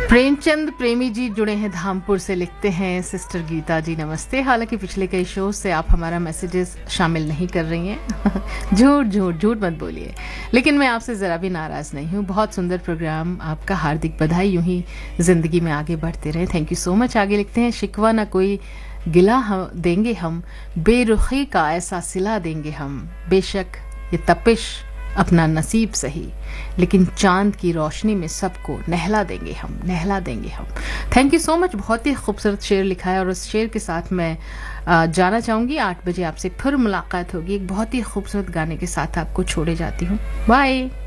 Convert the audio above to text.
प्रेमचंद प्रेमी जी जुड़े हैं धामपुर से, लिखते हैं सिस्टर गीता जी नमस्ते। हालांकि पिछले कई शो से आप हमारा मैसेजेस शामिल नहीं कर रही हैं। झूठ झूठ झूठ मत बोलिए, लेकिन मैं आपसे ज़रा भी नाराज़ नहीं हूँ। बहुत सुंदर प्रोग्राम, आपका हार्दिक बधाई। यूं ही ज़िंदगी में आगे बढ़ते रहें। Thank you so much. आगे लिखते हैं, शिकवा ना कोई गिला देंगे हम, बेरुखी का ऐसा सिला देंगे हम। बेशक ये तपिश अपना नसीब सही, लेकिन चांद की रोशनी में सबको नहला देंगे हम, नहला देंगे हम। Thank you so much. बहुत ही खूबसूरत शेर लिखा है और उस शेर के साथ मैं जाना चाहूँगी। 8 बजे आपसे फिर मुलाकात होगी एक बहुत ही खूबसूरत गाने के साथ। आपको छोड़े जाती हूँ। बाय।